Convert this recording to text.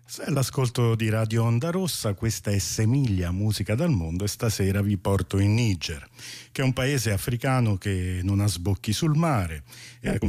Sei all'ascolto di Radio Onda Rossa, questa è Semiglia, musica dal mondo, e stasera vi porto in Niger, che è un paese africano che non ha sbocchi sul mare e